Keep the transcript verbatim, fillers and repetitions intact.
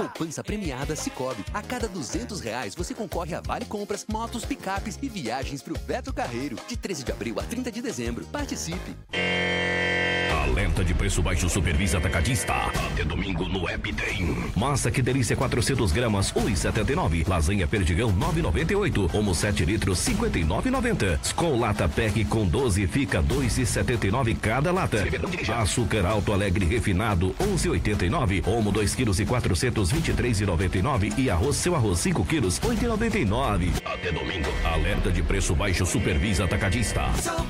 Poupança premiada Sicoob. A cada duzentos reais você concorre a vale compras, motos, picapes e viagens pro Beto Carreiro. De treze de abril a trinta de dezembro. Participe. Alerta de preço baixo Supervisa Atacadista. Até domingo no App tem. Massa que delícia quatrocentos gramas, um real e setenta e nove centavos. Lasanha Perdigão, nove reais e noventa e oito centavos. Omo sete litros, cinquenta e nove reais e noventa centavos. Skol Lata Pack com doze fica dois reais e setenta e nove centavos cada lata. Açúcar Alto Alegre refinado, onze reais e oitenta e nove centavos. Omo dois quilos e quatrocentos, vinte e três reais e noventa e nove centavos. E arroz Seu Arroz cinco quilos, oito reais e noventa e nove centavos. Até domingo. Alerta de preço baixo Supervisa Atacadista.